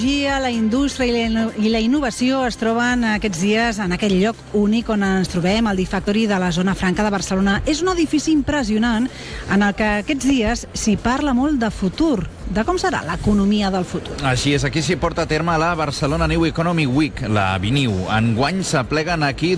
La indústria i la innovació es troben aquests dies en aquell lloc únic on ens trobem, el D-Factory de la Zona Franca de Barcelona. És un edifici impressionant en el que aquests dies s'hi parla molt de futur, de com serà l'economia del futur. Així és, aquí s'hi porta a terme la Barcelona New Economic Week, la BNEW. Enguany s'apleguen aquí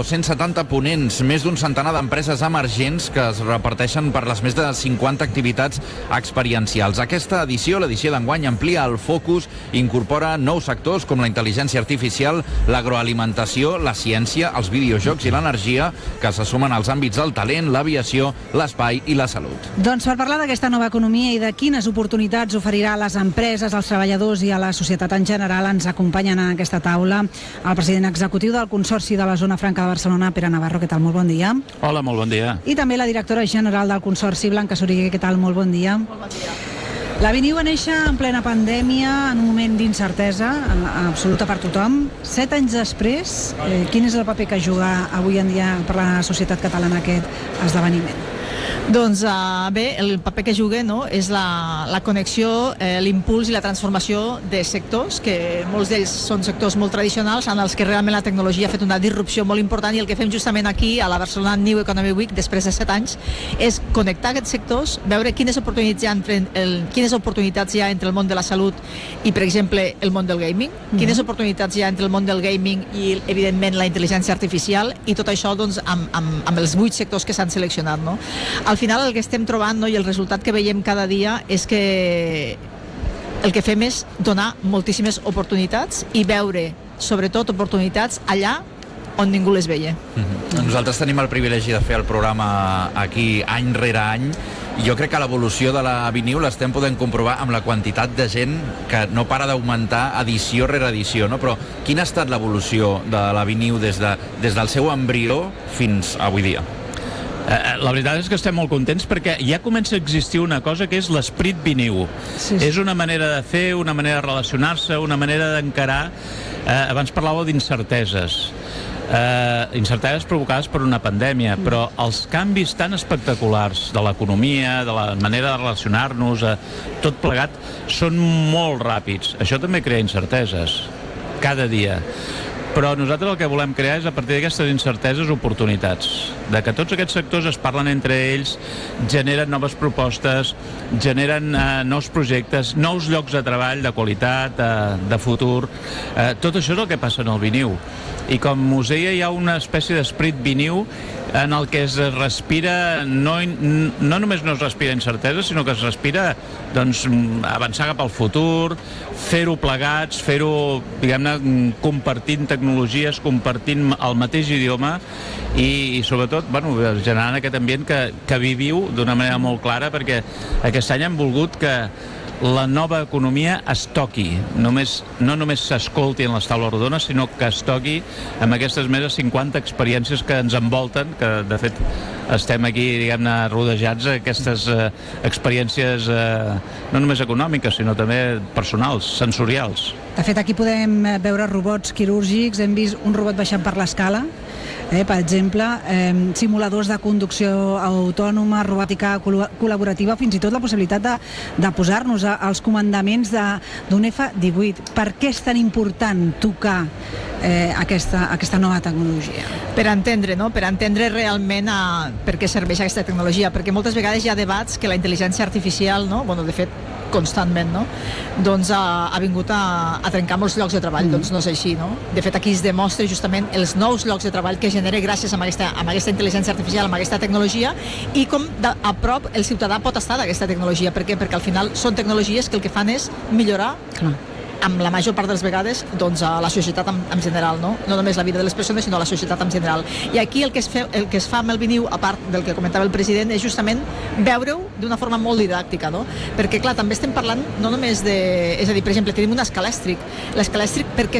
270 ponents, més d'un centenar d'empreses emergents que es reparteixen per les més de 50 activitats experiencials. Aquesta edició, l'edició d'enguany, amplia el focus, incorpora nous sectors com la intel·ligència artificial, l'agroalimentació, la ciència, els videojocs i l'energia, que se sumen als àmbits del talent, l'aviació, l'espai i la salut. Doncs per parlar d'aquesta nova economia i de quines oportunitats oferirà a les empreses, als treballadors i a la societat en general, ens acompanyen en aquesta taula el president executiu del Consorci de la Zona Franca de Barcelona, Pere Navarro. Què tal? Molt bon dia. Hola, molt bon dia. I també la directora general del Consorci, Blanca Soriguer. Què tal? Molt bon dia. Molt bon dia. La BNEW va néixer en plena pandèmia, en un moment d'incertesa absoluta per tothom. 7 anys després, quin és el paper que juga avui en dia per la societat catalana aquest esdeveniment? Doncs bé, el paper que juga és la connexió, l'impuls i la transformació de sectors, que molts d'ells són sectors molt tradicionals, en els que realment la tecnologia ha fet una disrupció molt important, i el que fem justament aquí a la Barcelona New Economic Week, després de 7 anys, és connectar aquests sectors, veure quines oportunitats hi ha entre el món de la salut i, per exemple, el món del gaming, quines oportunitats hi ha entre el món del gaming i, evidentment, la intel·ligència artificial, i tot això amb els 8 sectors que s'han seleccionat. Al final el que estem trobant i el resultat que veiem cada dia és que el que fem és donar moltíssimes oportunitats i veure, sobretot, oportunitats allà on ningú les veia. Nosaltres tenim el privilegi de fer el programa aquí any rere any. Jo crec que l'evolució de la BNEW l'estem podent comprovar amb la quantitat de gent que no para d'augmentar edició rere edició, no? Però quina ha estat l'evolució de la BNEW des del seu embrió fins avui dia? La veritat és que estem molt contents perquè ja comença a existir una cosa que és l'esperit BNEW. Sí. És una manera de fer, una manera de relacionar-se, una manera d'encarar. Abans parlàveu d'incerteses. Incerteses provocades per una pandèmia, però els canvis tan espectaculars de l'economia, de la manera de relacionar-nos, tot plegat, són molt ràpids. Això també crea incerteses, cada dia. Però nosaltres el que volem crear és, a partir d'aquestes incerteses, oportunitats. De que tots aquests sectors es parlen entre ells, generen noves propostes, generen nous projectes, nous llocs de treball de qualitat, de futur. Tot això és el que passa en el BNEW. I com us deia, hi ha una espècie d'esperit BNEW en el que es respira, no només no es respira incertesa, sinó que es respira avançar cap al futur, fer-ho plegats, fer-ho, diguem-ne, compartint tecnologies, compartint el mateix idioma i sobretot, generant aquest ambient que viviu d'una manera molt clara, perquè aquest any hem volgut que la nova economia es toqui, no només s'escolti en les taules rodones, sinó que es toqui amb aquestes més de 50 experiències que ens envolten, que de fet estem aquí, diguem-ne, rodejats d'aquestes experiències no només econòmiques, sinó també personals, sensorials. De fet, aquí podem veure robots quirúrgics, hem vist un robot baixant per l'escala, per exemple, simuladors de conducció autònoma, robòtica col·laborativa, fins i tot la possibilitat de posar-nos als comandaments d'un F-18. Per què és tan important tocar aquesta nova tecnologia? Per entendre realment per què serveix aquesta tecnologia, perquè moltes vegades hi ha debats que la intel·ligència artificial, de fet, constantment, doncs ha vingut a trencar molts llocs de treball. Doncs no és així, De fet, aquí es demostra justament els nous llocs de treball que genera gràcies a aquesta intel·ligència artificial, a aquesta tecnologia, i com a prop el ciutadà pot estar d'aquesta tecnologia. Per què? Perquè al final són tecnologies que el que fan és millorar amb la major part de les vegades a la societat en general, no només la vida de les persones, sinó la societat en general. I aquí el que es fa amb el BNEW, a part del que comentava el president, és justament veure-ho d'una forma molt didàctica, perquè clar, també estem parlant no només és a dir, per exemple, tenim un escalèstric. L'escalèstric per què